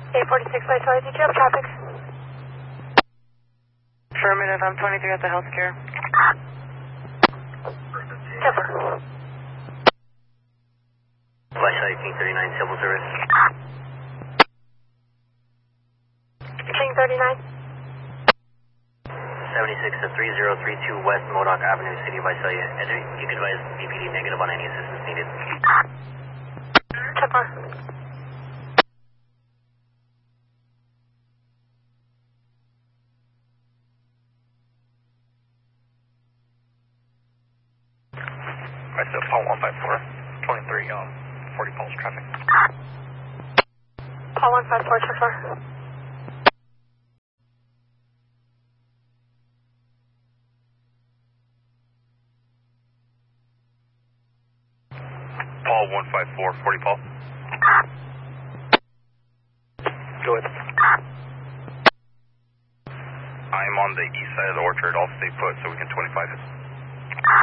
846 by Charlie, did you have traffic? Affirmative, I'm 23 at the healthcare. Temper. By Charlie, 1839, civil service. King 39. 76 to 3032 West Modoc Avenue, City of Visalia. You can advise BPD negative on any assistance needed. Temper. Right, so Paul 154, 23, 40 pulse traffic. Paul 154, Temper. Paul 154, 40 Paul. Go ahead. I'm on the east side of the orchard. I'll stay put so we can 25 it.